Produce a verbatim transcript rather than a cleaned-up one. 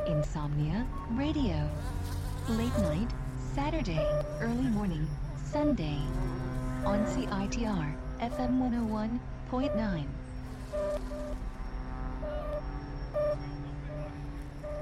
Insomnia Radio. Late night, Saturday, early morning, Sunday. On C I T R, F M one oh one point nine.